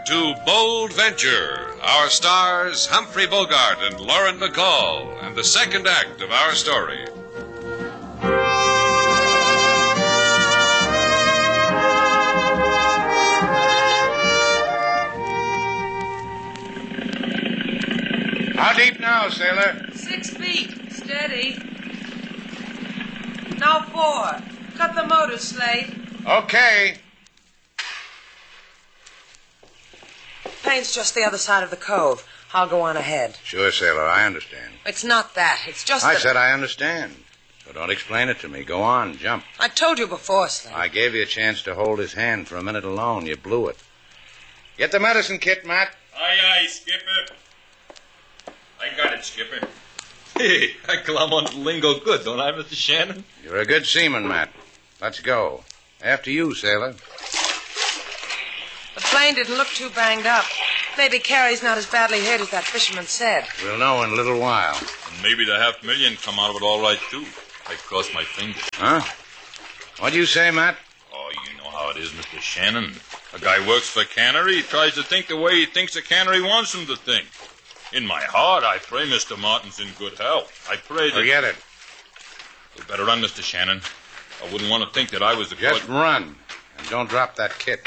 to Bold Venture. Our stars, Humphrey Bogart and Lauren Bacall, and the second act of our story. How deep now, sailor? 6 feet. Steady. Now 4. Cut the motor, Slate. Okay. Plane's just the other side of the cove. I'll go on ahead. Sure, sailor, I understand. It's not that. It's just I that... said I understand. So don't explain it to me. Go on, jump. I told you before, Slate. I gave you a chance to hold his hand for a minute alone. You blew it. Get the medicine kit, Matt. Aye, aye, Skipper. I got it, Skipper. Hey, I glom on the lingo good, don't I, Mr. Shannon? You're a good seaman, Matt. Let's go. After you, sailor. The plane didn't look too banged up. Maybe Carrie's not as badly hurt as that fisherman said. We'll know in a little while. And maybe the $500,000 come out of it all right, too. I crossed my fingers. Huh? What'd you say, Matt? Oh, you know how it is, Mr. Shannon. A guy works for a cannery. He tries to think the way he thinks a cannery wants him to think. In my heart, I pray Mr. Martin's in good health. I pray that... Forget it. You better run, Mr. Shannon. I wouldn't want to think that I was the... Just run. And don't drop that kit.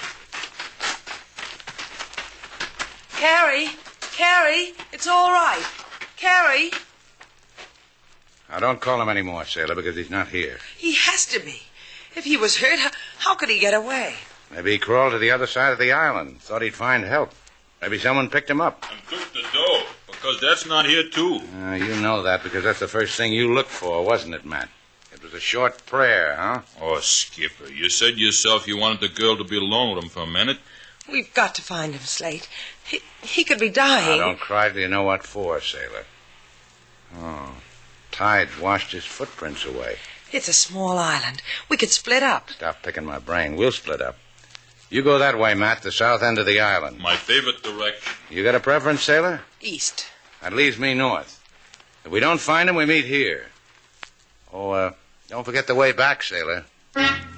Carrie, it's all right. Carrie. Now, don't call him anymore, sailor, because he's not here. He has to be. If he was hurt, how could he get away? Maybe he crawled to the other side of the island. Thought he'd find help. Maybe someone picked him up. And took the dough, because that's not here, too. You know that because that's the first thing you looked for, wasn't it, Matt? It was a short prayer, huh? Oh, Skipper, you said yourself you wanted the girl to be alone with him for a minute. We've got to find him, Slate. He could be dying. Now, don't cry till you know what for, sailor. Oh, tide's washed his footprints away. It's a small island. We could split up. Stop picking my brain. We'll split up. You go that way, Matt, the south end of the island. My favorite direction. You got a preference, sailor? East. That leaves me north. If we don't find him, we meet here. Oh, don't forget the way back, sailor.